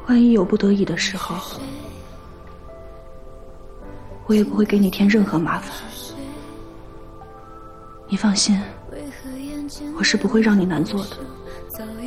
万一有不得已的时候，我也不会给你添任何麻烦。你放心，我是不会让你难做的。